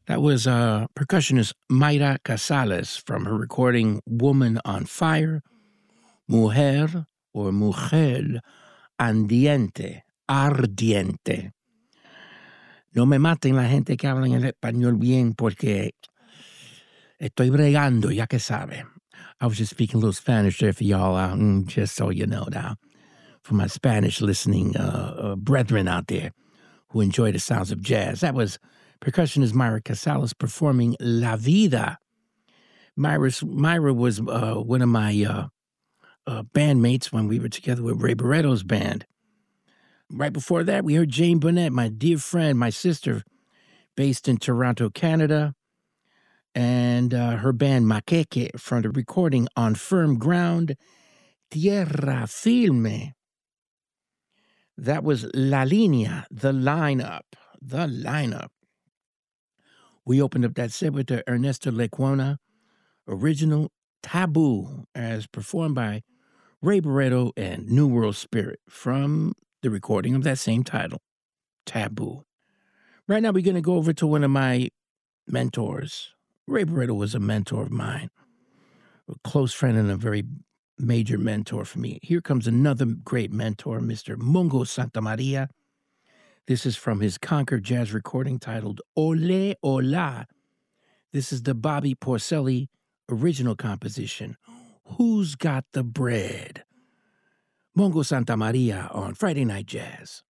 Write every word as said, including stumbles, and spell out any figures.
That was uh, percussionist Mayra Casales from her recording Woman on Fire, Mujer or Mujer Andiente, Ardiente. No me maten la gente que habla en el español bien porque estoy bregando, ya que sabe. I was just speaking a little Spanish there for y'all, uh, just so you know now, for my Spanish listening uh, uh, brethren out there who enjoy the sounds of jazz. That was percussionist Mayra Casales performing La Vida. Myra's, Mayra was uh, one of my uh, uh, bandmates when we were together with Ray Barretto's band. Right before that, we heard Jane Burnett, my dear friend, my sister, based in Toronto, Canada, and uh, her band Maqueque from the recording On Firm Ground, Tierra Firme. That was La Línea, the lineup, the lineup. We opened up that set with the Ernesto Lecuona original Taboo, as performed by Ray Barretto and New World Spirit from the recording of that same title, Taboo. Right now, we're going to go over to one of my mentors. Ray Barretto was a mentor of mine, a close friend and a very major mentor for me. Here comes another great mentor, Mister Mungo Santamaria. This is from his Concord jazz recording titled Ole Ola. This is the Bobby Porcelli original composition, Who's Got the Bread? Mungo Santamaria on Friday Night Jazz.